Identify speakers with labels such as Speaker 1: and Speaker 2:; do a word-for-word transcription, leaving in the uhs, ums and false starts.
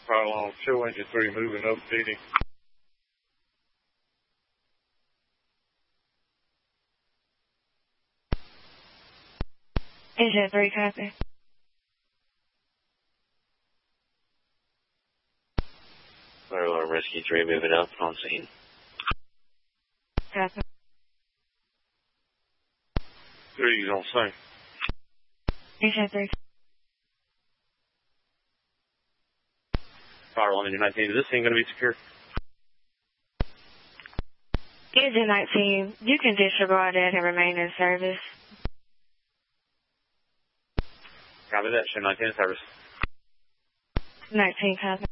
Speaker 1: Fire alarm, show engine three moving up, D D.
Speaker 2: Engine three, copy.
Speaker 3: Fire alarm, rescue three moving up on scene.
Speaker 2: Copy.
Speaker 1: Three is on scene.
Speaker 2: Engine three.
Speaker 1: Fire alarm, engine nineteen, is this thing going to be secure?
Speaker 2: Engine nineteen, you can disregard that and remain in service.
Speaker 1: Copy that, show nineteen in service.
Speaker 2: nineteen, copy.